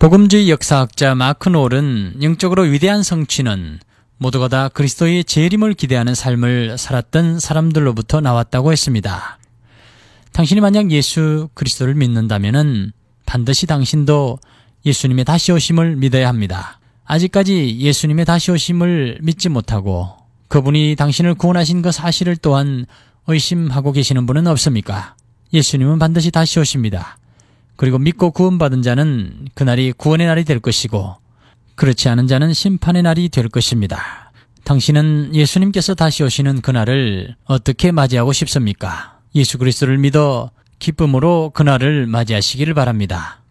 복음주의 역사학자 마크 놀은 영적으로 위대한 성취는 모두가 다 그리스도의 재림을 기대하는 삶을 살았던 사람들로부터 나왔다고 했습니다. 당신이 만약 예수 그리스도를 믿는다면 반드시 당신도 예수님의 다시 오심을 믿어야 합니다. 아직까지 예수님의 다시 오심을 믿지 못하고 그분이 당신을 구원하신 그 사실을 또한 의심하고 계시는 분은 없습니까? 예수님은 반드시 다시 오십니다. 그리고 믿고 구원받은 자는 그날이 구원의 날이 될 것이고 그렇지 않은 자는 심판의 날이 될 것입니다. 당신은 예수님께서 다시 오시는 그날을 어떻게 맞이하고 싶습니까? 예수 그리스도를 믿어 기쁨으로 그날을 맞이하시기를 바랍니다.